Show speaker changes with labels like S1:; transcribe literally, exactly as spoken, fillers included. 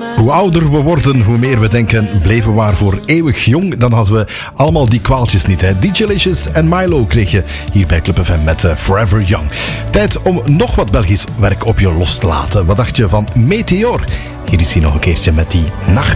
S1: Hoe ouder we worden, hoe meer we denken, bleven we maar voor eeuwig jong. Dan hadden we allemaal die kwaaltjes niet. Hè? D J Licious en Milo kreeg je hier bij Club F M met uh, Forever Young. Tijd om nog wat Belgisch werk op je los te laten. Wat dacht je van Meteor? Hier is hij nog een keertje met die nacht.